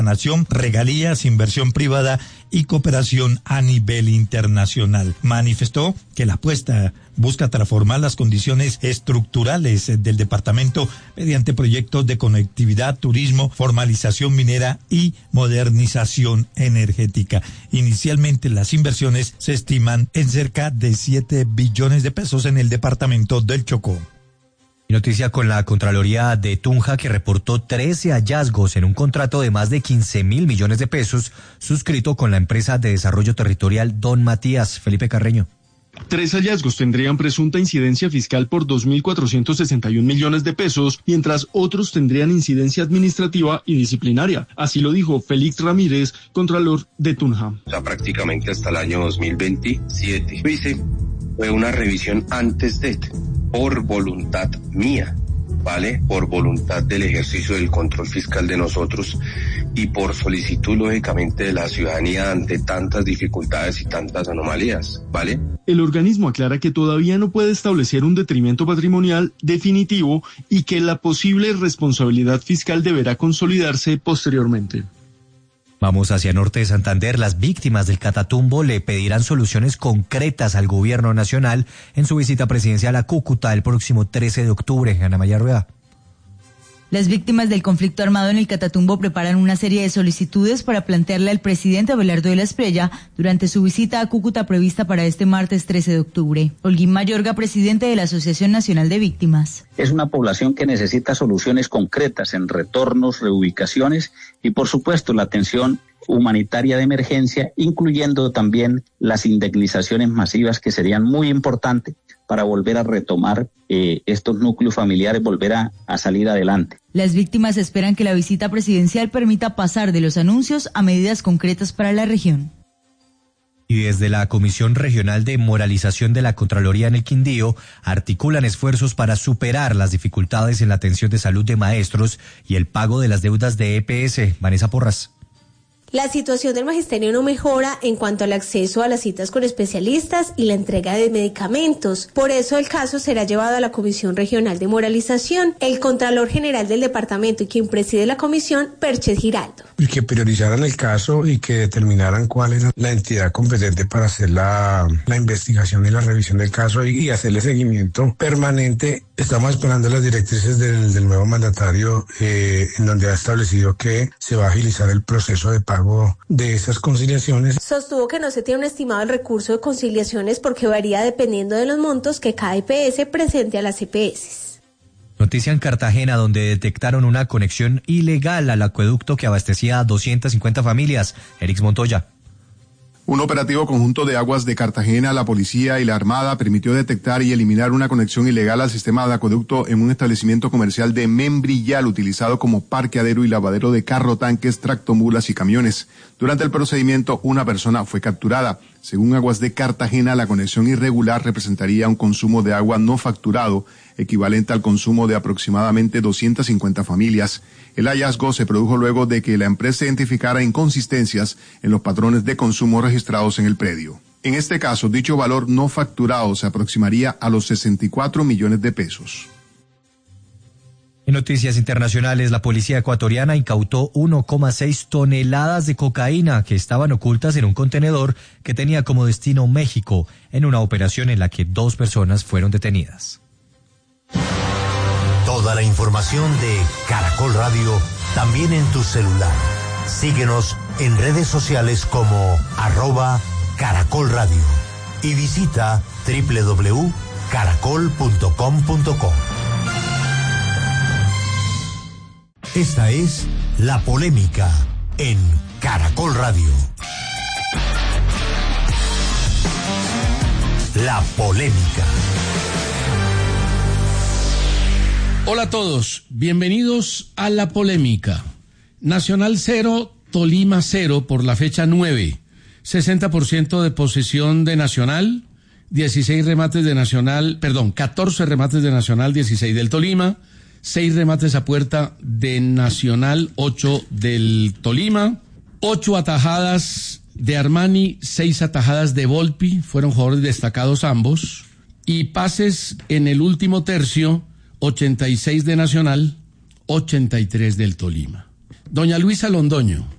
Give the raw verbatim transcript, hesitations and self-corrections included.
nación, regalías, inversión privada y cooperación a nivel internacional. Manifestó que la apuesta busca transformar las condiciones estructurales del departamento mediante proyectos de conectividad, turismo, formalización minera y modernización energética. Inicialmente las inversiones se estiman en cerca de siete billones de pesos en el departamento del Chocó. Noticia con la Contraloría de Tunja, que reportó trece hallazgos en un contrato de más de quince mil millones de pesos suscrito con la empresa de desarrollo territorial Don Matías. Felipe Carreño. Tres hallazgos tendrían presunta incidencia fiscal por dos mil cuatrocientos sesenta y un millones de pesos, mientras otros tendrían incidencia administrativa y disciplinaria. Así lo dijo Félix Ramírez, Contralor de Tunja. O sea, prácticamente hasta el año dos mil veintisiete. Dice, fue una revisión antes de... por voluntad mía, ¿vale? Por voluntad del ejercicio del control fiscal de nosotros y por solicitud, lógicamente, de la ciudadanía ante tantas dificultades y tantas anomalías, ¿vale? El organismo aclara que todavía no puede establecer un detrimento patrimonial definitivo y que la posible responsabilidad fiscal deberá consolidarse posteriormente. Vamos hacia Norte de Santander. Las víctimas del Catatumbo le pedirán soluciones concretas al gobierno nacional en su visita presidencial a Cúcuta el próximo trece de octubre. Ana María Rueda. Las víctimas del conflicto armado en el Catatumbo preparan una serie de solicitudes para plantearle al presidente Abelardo de la Espriella durante su visita a Cúcuta prevista para este martes trece de octubre. Holguín Mayorga, presidente de la Asociación Nacional de Víctimas. Es una población que necesita soluciones concretas en retornos, reubicaciones y, por supuesto, la atención humanitaria de emergencia, incluyendo también las indemnizaciones masivas, que serían muy importantes para volver a retomar eh, estos núcleos familiares, volver a, a salir adelante. Las víctimas esperan que la visita presidencial permita pasar de los anuncios a medidas concretas para la región. Y desde la Comisión Regional de Moralización de la Contraloría en el Quindío articulan esfuerzos para superar las dificultades en la atención de salud de maestros y el pago de las deudas de E P S. Vanessa Porras. La situación del magisterio no mejora en cuanto al acceso a las citas con especialistas y la entrega de medicamentos. Por eso el caso será llevado a la Comisión Regional de Moralización. El Contralor General del departamento y quien preside la comisión, Perches Giraldo. Y que priorizaran el caso y que determinaran cuál era la entidad competente para hacer la, la investigación y la revisión del caso y, y hacerle seguimiento permanente. Estamos esperando las directrices del, del nuevo mandatario, eh, en donde ha establecido que se va a agilizar el proceso de pago de esas conciliaciones. Sostuvo que no se tiene un estimado el recurso de conciliaciones porque varía dependiendo de los montos que cada E P S presente a las E P S. Noticia en Cartagena, donde detectaron una conexión ilegal al acueducto que abastecía a doscientas cincuenta familias. Erix Montoya. Un operativo conjunto de Aguas de Cartagena, la policía y la Armada permitió detectar y eliminar una conexión ilegal al sistema de acueducto en un establecimiento comercial de Membrillal utilizado como parqueadero y lavadero de carro, tanques, tractomulas y camiones. Durante el procedimiento, una persona fue capturada. Según Aguas de Cartagena, la conexión irregular representaría un consumo de agua no facturado, equivalente al consumo de aproximadamente doscientas cincuenta familias. El hallazgo se produjo luego de que la empresa identificara inconsistencias en los patrones de consumo registrados en el predio. En este caso, dicho valor no facturado se aproximaría a los sesenta y cuatro millones de pesos. En noticias internacionales, la policía ecuatoriana incautó uno coma seis toneladas de cocaína que estaban ocultas en un contenedor que tenía como destino México, en una operación en la que dos personas fueron detenidas. Toda la información de Caracol Radio también en tu celular. Síguenos en redes sociales como arroba Caracol Radio y visita doble u doble u doble u punto caracol punto com punto co. Esta es La Polémica en Caracol Radio. La Polémica. Hola a todos, bienvenidos a La Polémica. Nacional cero, Tolima cero por la fecha nueve. sesenta por ciento de posesión de Nacional, dieciséis remates de Nacional, perdón, catorce remates de Nacional, dieciséis del Tolima, seis remates a puerta de Nacional, ocho del Tolima, ocho atajadas de Armani, seis atajadas de Volpi, fueron jugadores destacados ambos, y pases en el último tercio, ochenta y seis de Nacional, ochenta y tres del Tolima. Doña Luisa Londoño.